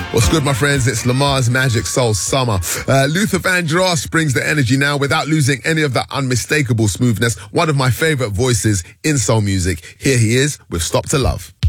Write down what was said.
What's good, my friends? It's Lamar's Magic Soul Summer. Luther Vandross brings the energy now without losing any of that unmistakable smoothness. One of my favorite voices in soul music. Here he is with Stop to Love.